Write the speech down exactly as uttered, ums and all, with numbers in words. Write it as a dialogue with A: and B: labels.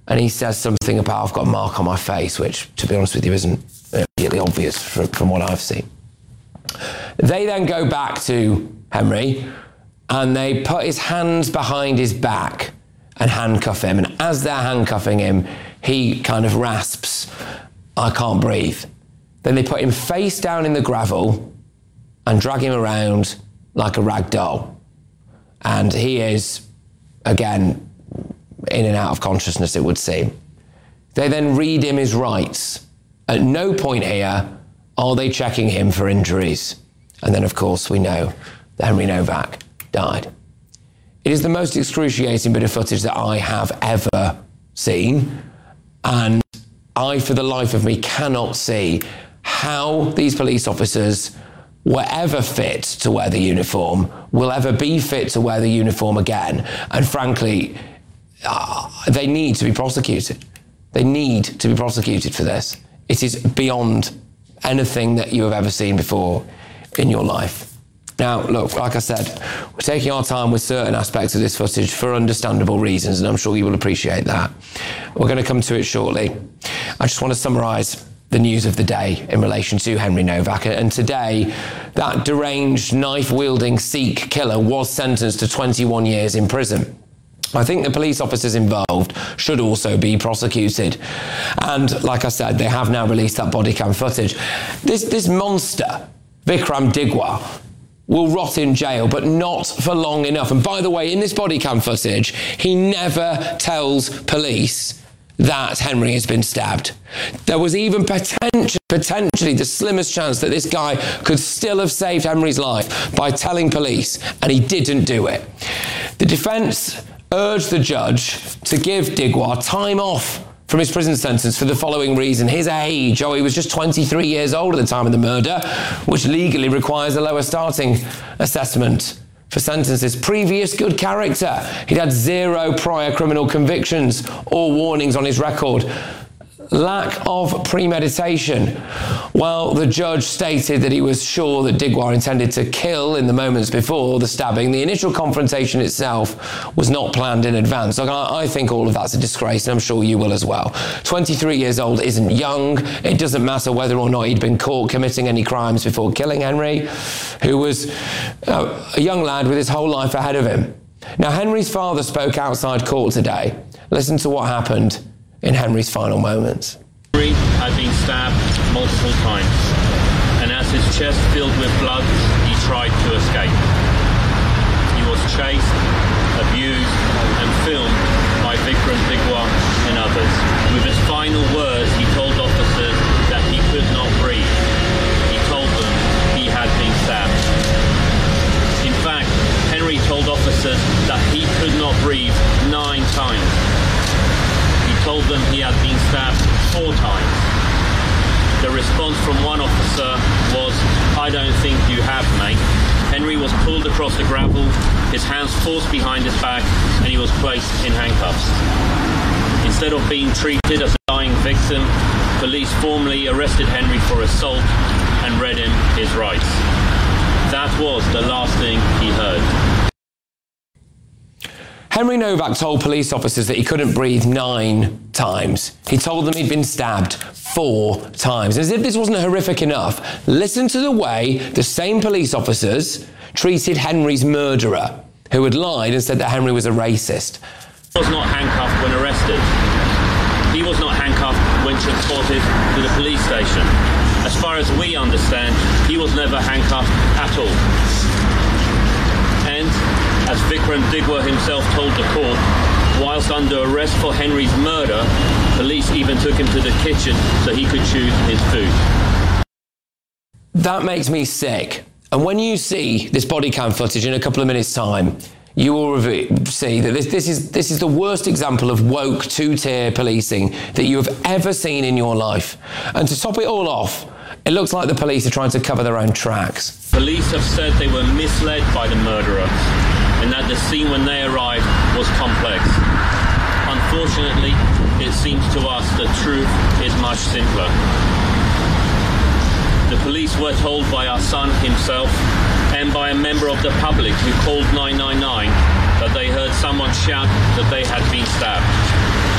A: and he says something about, I've got a mark on my face, which, to be honest with you, isn't immediately obvious from, from what I've seen. They then go back to Henry, and they put his hands behind his back and handcuff him. And as they're handcuffing him, he kind of rasps, I can't breathe. Then they put him face down in the gravel and drag him around like a rag doll. And he is, again, in and out of consciousness, it would seem. They then read him his rights. At no point here are they checking him for injuries. And then, of course, we know that Henry Novak died. It is the most excruciating bit of footage that I have ever seen. And I, for the life of me, cannot see how these police officers were ever fit to wear the uniform, will ever be fit to wear the uniform again. And frankly, uh, they need to be prosecuted. They need to be prosecuted for this. It is beyond anything that you have ever seen before in your life. Now, look, like I said, we're taking our time with certain aspects of this footage for understandable reasons, and I'm sure you will appreciate that. We're going to come to it shortly. I just want to summarise the news of the day in relation to Henry Novak. And today, that deranged, knife-wielding Sikh killer was sentenced to twenty-one years in prison. I think the police officers involved should also be prosecuted. And like I said, they have now released that body cam footage. This, this monster, Vikram Digwa, will rot in jail, but not for long enough. And by the way, in this body cam footage, he never tells police that Henry has been stabbed. There was even potentially, potentially the slimmest chance that this guy could still have saved Henry's life by telling police, and he didn't do it. The defence urged the judge to give Digwa time off from his prison sentence for the following reason. His age, oh, he was just twenty-three years old at the time of the murder, which legally requires a lower starting assessment for sentences. Previous good character. He'd had zero prior criminal convictions or warnings on his record. Lack of premeditation. Well, the judge stated that he was sure that Digwa intended to kill in the moments before the stabbing. The initial confrontation itself was not planned in advance. Like, I, I think all of that's a disgrace, and I'm sure you will as well. twenty-three years old isn't young. It doesn't matter whether or not he'd been caught committing any crimes before killing Henry, who was uh, a young lad with his whole life ahead of him. Now, Henry's father spoke outside court today. Listen to what happened in Henry's final moments.
B: Henry had been stabbed multiple times, and as his chest filled with blood, he tried to escape. He was chased, abused, and filmed by Vikram Digwa and others. With his final words, he told officers that he could not breathe. He told them he had been stabbed. In fact, Henry told officers that he could not breathe nine times. Told them he had been stabbed four times. The response from one officer was, "I don't think you have, mate." Henry was pulled across the gravel, his hands forced behind his back, and he was placed in handcuffs. Instead of being treated as a dying victim, police formally arrested Henry for assault and read him his rights. That was the last thing he heard.
A: Henry Novak told police officers that he couldn't breathe nine times. He told them he'd been stabbed four times. As if this wasn't horrific enough, listen to the way the same police officers treated Henry's murderer, who had lied and said that Henry was a racist.
B: He was not handcuffed when arrested. He was not handcuffed when transported to the police station. As far as we understand, he was never handcuffed at all. And as Vikram Digwa himself told the court, whilst under arrest for Henry's murder, police even took him to the kitchen so he could choose his food.
A: That makes me sick. And when you see this body cam footage in a couple of minutes' time, you will see that this, this is this is the worst example of woke two-tier policing that you have ever seen in your life. And to top it all off, it looks like the police are trying to cover their own tracks.
B: Police have said they were misled by the murderer, and that the scene when they arrived was complex. Unfortunately, it seems to us the truth is much simpler. The police were told by our son himself and by a member of the public who called nine nine nine that they heard someone shout that they had been stabbed.